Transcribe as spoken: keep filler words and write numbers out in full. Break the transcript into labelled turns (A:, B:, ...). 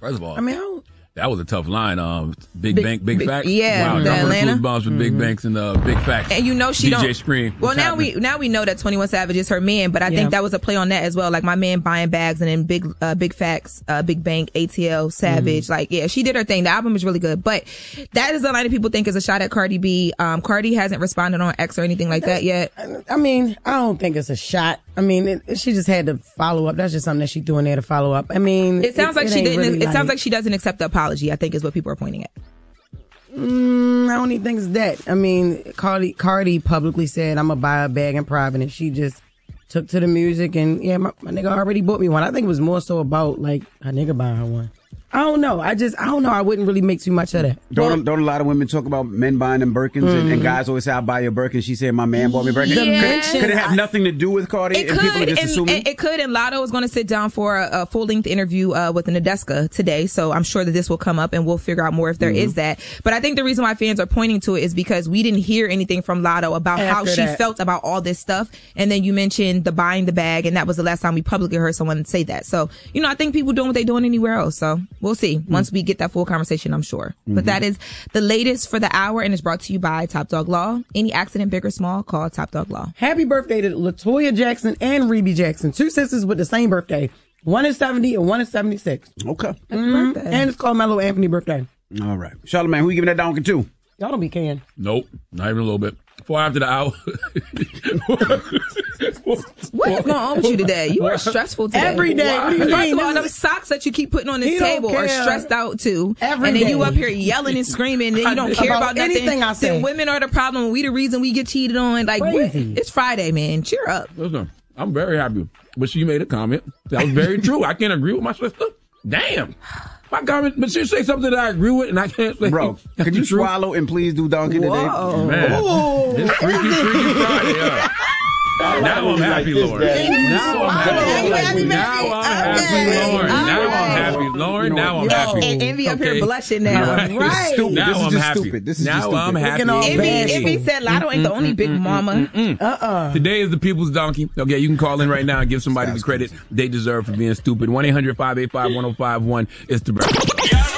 A: First of all,
B: I mean, I don't,
A: that was a tough line. Um, Big, Big Bank, Big, Big Facts.
C: Yeah,
A: wow,
C: the Atlanta
A: bombs with mm-hmm. Big Banks and uh, Big Facts.
C: And you know she
A: D J
C: don't.
A: Scream.
C: Well,
A: What's
C: now
A: happening?
C: we now we know that twenty-one Savage is her man, but I
B: Yeah.
C: think that was a play on that as well. Like my man buying bags and then Big uh, Big Facts, uh, Big Bank, A T L, Savage. Mm-hmm. Like yeah, she did her thing. The album is really good, but that is a lot of people think is a shot at Cardi B. Um, Cardi hasn't responded on X or anything like that yet.
B: I mean, I don't think it's a shot. I mean, it, it, she just had to follow up. That's just something that she threw in there to follow up. I mean,
C: it sounds
B: it,
C: like
B: it
C: she
B: ain't
C: didn't.
B: really
C: It
B: like,
C: sounds like she doesn't accept the apology. I think is what people are pointing at.
B: Mm, I don't even think it's that. I mean, Cardi, Cardi publicly said, I'm going to buy a bag in private, and she just took to the music, and yeah, my, my nigga already bought me one. I think it was more so about, like, a nigga buying her one. I don't know. I just, I don't know. I wouldn't really make too much of that.
D: Don't,
B: Well,
D: don't a lot of women talk about men buying them Birkins mm-hmm. and, and guys always say, I'll buy you a Birkin. She said, my man bought me a Birkin.
C: Yes.
D: Could, could it have nothing to do with Cardi
C: It
D: and
C: could,
D: people are just
C: and,
D: assuming?
C: and it could, and Lotto is going to sit down for a, a full-length interview uh, with Nadeska today, so I'm sure that this will come up and we'll figure out more if there
D: mm-hmm.
C: is that. But I think the reason why fans are pointing to it is because we didn't hear anything from Lotto about
B: After
C: how she
B: that.
C: felt about all this stuff, and then you mentioned the buying the bag, and that was the last time we publicly heard someone say that. So, you know, I think people doing what they're doing anywhere else, so we'll see. Mm-hmm. Once we get that full conversation, I'm sure. Mm-hmm. But that is the latest for the hour, and it's brought to you by Top Dog Law. Any accident, big or small, call Top Dog Law.
B: Happy birthday to LaToya Jackson and Reby Jackson. Two sisters with the same birthday. One is seventy and one is seventy-six.
D: Okay.
B: Mm-hmm. And it's called Mellow Anthony birthday.
D: All right. Charlamagne, who you giving that donkey to?
B: Y'all don't be can.
A: Nope, not even a little bit. Before after the hour.
C: What is going on with you today? You are stressful today.
B: Every day. What do you
C: First
B: mean?
C: of all,
B: This
C: them
B: is-
C: socks that you keep putting on this
B: He don't
C: table are
B: care.
C: stressed out too.
B: Every
C: and then
B: day.
C: you up here yelling and screaming, and then you don't care
B: About
C: about, nothing.
B: anything I say.
C: Then women are the problem. We the reason we get cheated on. Like
B: Crazy.
C: what? It's Friday, man. Cheer up.
A: Listen, I'm very happy. But she made a comment. That was very true. I can't agree with my sister. Damn. My comment, but she say something that I agree with, and I can't say.
D: Bro, could you
A: true.
D: swallow and please do donkey today?
C: Whoa.
A: Man,
B: Ooh.
A: it's freaky, freaky Friday. Yeah. Now I'm happy, Lauren. Now I'm happy. Now I'm happy, Lauren. Now I'm happy, Lauren. Now I'm happy.
C: And Envy up here
A: Okay.
C: blushing now.
A: Right.
B: Right.
D: Stupid.
A: Now
D: This is
A: I'm
D: just
A: happy.
D: stupid. This is
A: now
D: just stupid.
A: I'm happy.
B: Looking all
C: Envy,
B: bad.
C: Envy said Lotto ain't the only big mama.
B: Uh-uh.
A: Today is the people's donkey. Okay, you can call in right now and give somebody the credit they deserve for being stupid. one eight hundred five eight five one oh five one is the